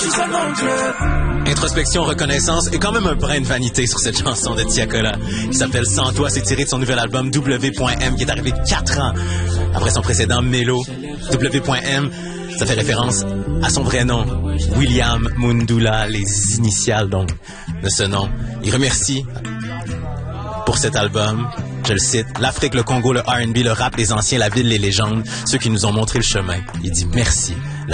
Introspection, reconnaissance et quand même un brin de vanité sur cette chanson de Tiakola qui s'appelle Sans toi. C'est tiré de son nouvel album W.M qui est arrivé 4 ans après son précédent Mélo. W.M, ça fait référence à son vrai nom, William Mundula, les initiales donc de ce nom. Il remercie pour cet album, je le cite, l'Afrique, le Congo, le R&B, le rap, les anciens, la ville, les légendes, ceux qui nous ont montré le chemin. Il dit merci.